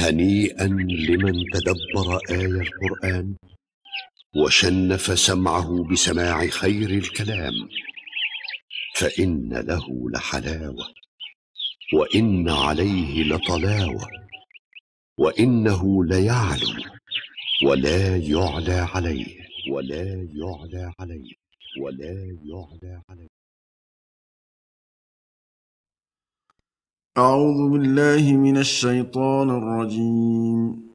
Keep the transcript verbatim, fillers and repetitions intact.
هنيئا لمن تدبر آي القرآن وشنف سمعه بسماع خير الكلام، فإن له لحلاوة وإن عليه لطلاوة، وإنه ليعلو ولا يعلى عليه ولا يعلى عليه ولا يعلى عليه. أعوذ بالله من الشيطان الرجيم.